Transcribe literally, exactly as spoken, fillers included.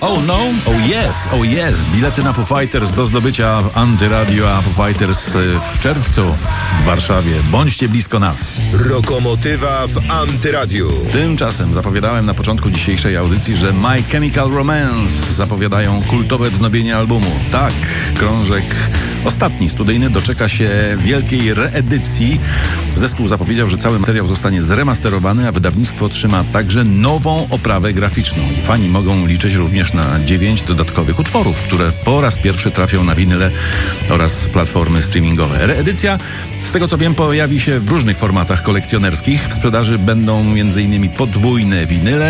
Oh no, oh yes, oh yes. Bilety na Foo Fighters do zdobycia w Antyradio, a Foo Fighters w czerwcu w Warszawie. Bądźcie blisko nas. Rokomotywa w Antyradiu. Tymczasem zapowiadałem na początku dzisiejszej audycji, że My Chemical Romance zapowiadają kultowe wznowienie albumu. Tak, krążek ostatni studyjny doczeka się wielkiej reedycji. Zespół zapowiedział, że cały materiał zostanie zremasterowany, a wydawnictwo otrzyma także nową oprawę graficzną. I fani mogą liczyć również na dziewięć dodatkowych utworów, które po raz pierwszy trafią na winyle oraz platformy streamingowe. Reedycja, z tego co wiem, pojawi się w różnych formatach kolekcjonerskich. W sprzedaży będą m.in. podwójne winyle,